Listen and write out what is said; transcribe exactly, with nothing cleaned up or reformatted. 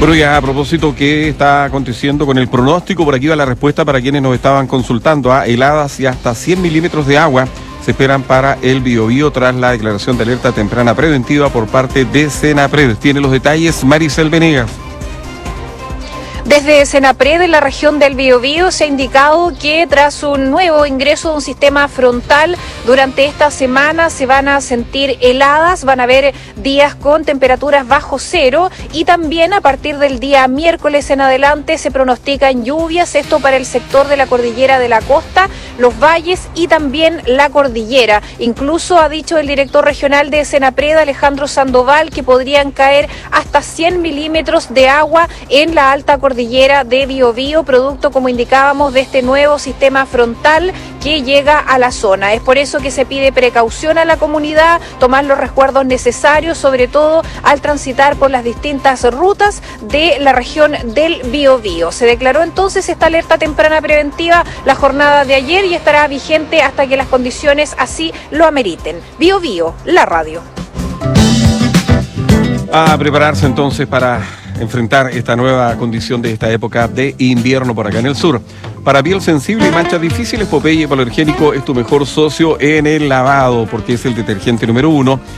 Bueno, ya a propósito, ¿qué está aconteciendo con el pronóstico? Por aquí va la respuesta para quienes nos estaban consultando. ¿ah? Heladas y hasta cien milímetros de agua se esperan para el Biobío tras la declaración de alerta temprana preventiva por parte de Senapred. Tiene los detalles Maricel Venegas. Desde Senapred, en la región del Biobío, se ha indicado que tras un nuevo ingreso de un sistema frontal, durante esta semana se van a sentir heladas, van a haber días con temperaturas bajo cero y también a partir del día miércoles en adelante se pronostican lluvias, esto para el sector de la cordillera de la costa, los valles y también la cordillera. Incluso ha dicho el director regional de Senapred, Alejandro Sandoval, que podrían caer hasta cien milímetros de agua en la alta cordillera de Biobío, producto, como indicábamos, de este nuevo sistema frontal que llega a la zona. Es por eso que se pide precaución a la comunidad, tomar los resguardos necesarios, sobre todo al transitar por las distintas rutas de la región del Biobío. Se declaró entonces esta alerta temprana preventiva la jornada de ayer y estará vigente hasta que las condiciones así lo ameriten. Biobío, la radio. A prepararse entonces para enfrentar esta nueva condición de esta época de invierno por acá en el sur. Para piel sensible y manchas difíciles, Popeye Hipoalergénico es tu mejor socio en el lavado, porque es el detergente número uno